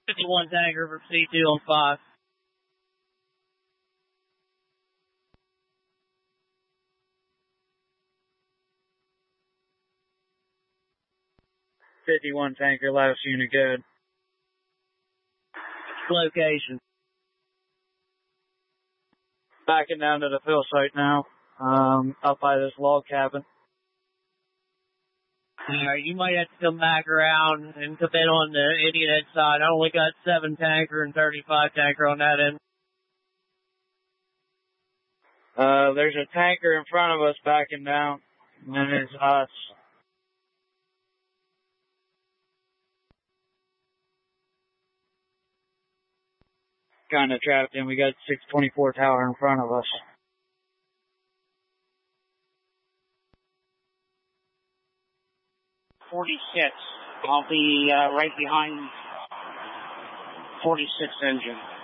51 tanker for C2 on 5. "51 tanker, last unit good." Location. Backing down to the fill site now, up by this log cabin. Alright, you might have to come back around and come in on the Indian Head side. I only got 7 tanker and 35 tanker on that end. There's a tanker in front of us backing down, and then it's us. Kind of trapped in. We got 624 tower in front of us. 46. I'll be right behind 46 engine.